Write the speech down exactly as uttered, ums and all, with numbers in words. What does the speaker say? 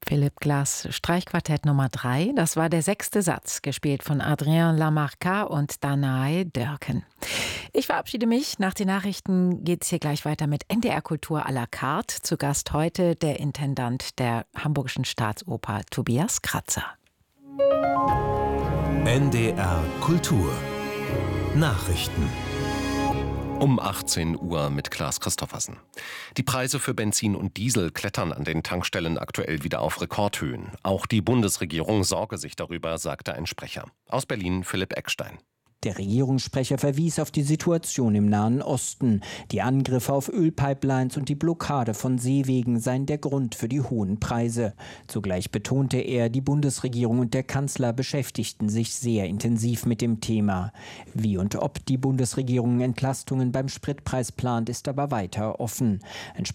Philipp Glass, Streichquartett Nummer drei. Das war der sechste Satz, gespielt von Adrien Lamarca und Danae Dörken. Ich verabschiede mich. Nach den Nachrichten geht es hier gleich weiter mit N D R Kultur à la carte. Zu Gast heute der Intendant der Hamburgischen Staatsoper, Tobias Kratzer. N D R Kultur Nachrichten um achtzehn Uhr mit Klaas Christoffersen. Die Preise für Benzin und Diesel klettern an den Tankstellen aktuell wieder auf Rekordhöhen. Auch die Bundesregierung sorge sich darüber, sagte ein Sprecher. Aus Berlin Philipp Eckstein. Der Regierungssprecher verwies auf die Situation im Nahen Osten. Die Angriffe auf Ölpipelines und die Blockade von Seewegen seien der Grund für die hohen Preise. Zugleich betonte er, die Bundesregierung und der Kanzler beschäftigten sich sehr intensiv mit dem Thema. Wie und ob die Bundesregierung Entlastungen beim Spritpreis plant, ist aber weiter offen. Ein